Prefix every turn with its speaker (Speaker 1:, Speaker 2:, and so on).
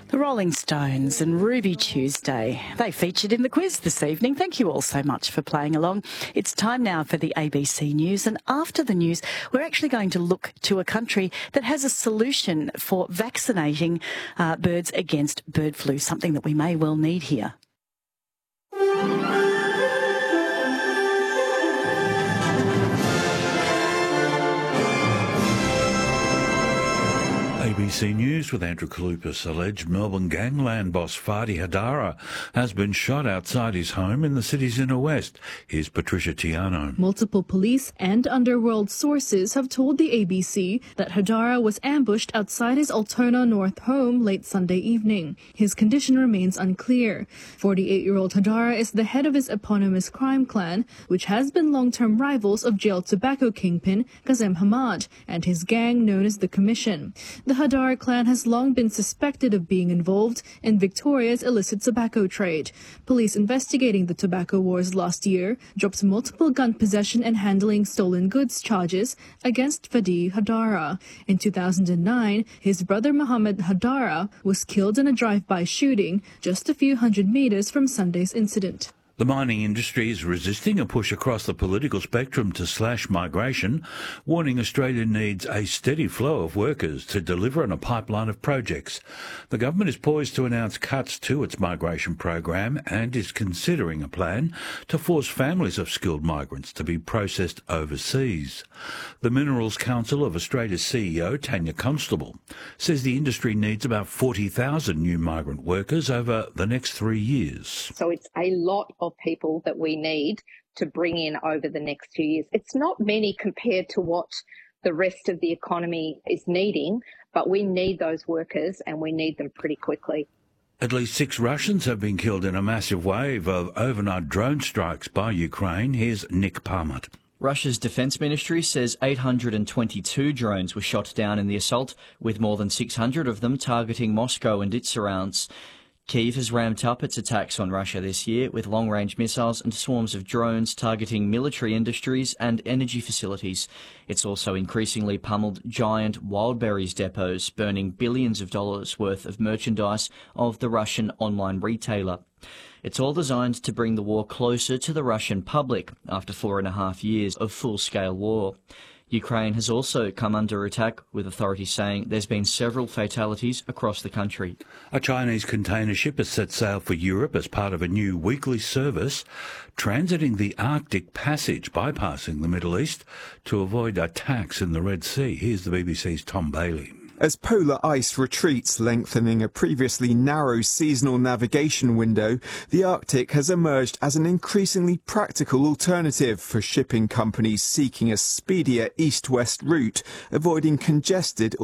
Speaker 1: The Rolling Stones and Ruby Tuesday. They featured in the quiz this evening. Thank you all so much for playing along. It's time now for the ABC News, and after the news, we're actually going to look to a country that has a solution for vaccinating birds against bird flu, something that we may well need here.
Speaker 2: ABC News with Andrew Kalupas. Alleged Melbourne gangland boss Fadi Hadara has been shot outside his home in the city's inner west. Here's Patricia Tiano.
Speaker 3: Multiple police and underworld sources have told the ABC that Hadara was ambushed outside his Altona North home late Sunday evening. His condition remains unclear. 48-year-old Hadara is the head of his eponymous crime clan, which has been long-term rivals of jailed tobacco kingpin Kazem Hamad and his gang known as the Commission. The Hadara clan has long been suspected of being involved in Victoria's illicit tobacco trade. Police investigating the tobacco wars last year dropped multiple gun possession and handling stolen goods charges against Fadi Hadara. In 2009, his brother Mohammed Hadara was killed in a drive-by shooting just a few hundred meters from Sunday's incident.
Speaker 2: The mining industry is resisting a push across the political spectrum to slash migration, warning Australia needs a steady flow of workers to deliver on a pipeline of projects. The government is poised to announce cuts to its migration program and is considering a plan to force families of skilled migrants to be processed overseas. The Minerals Council of Australia's CEO, Tanya Constable, says the industry needs about 40,000 new migrant workers over the next 3 years.
Speaker 4: So it's a lot of people that we need to bring in over the next 2 years. It's not many compared to what the rest of the economy is needing, but we need those workers and we need them pretty quickly.
Speaker 2: At least 6 Russians have been killed in a massive wave of overnight drone strikes by Ukraine. Here's Nick Parmut.
Speaker 5: Russia's defence ministry says 822 drones were shot down in the assault, with more than 600 of them targeting Moscow and its surrounds. Kyiv has ramped up its attacks on Russia this year, with long-range missiles and swarms of drones targeting military industries and energy facilities. It's also increasingly pummeled giant wild berries depots, burning billions of dollars worth of merchandise of the Russian online retailer. It's all designed to bring the war closer to the Russian public after 4.5 years of full-scale war. Ukraine has also come under attack, with authorities saying there's been several fatalities across the country.
Speaker 2: A Chinese container ship has set sail for Europe as part of a new weekly service, transiting the Arctic Passage, bypassing the Middle East to avoid attacks in the Red Sea. Here's the BBC's Tom Bailey.
Speaker 6: As polar ice retreats, lengthening a previously narrow seasonal navigation window, the Arctic has emerged as an increasingly practical alternative for shipping companies seeking a speedier east-west route, avoiding congested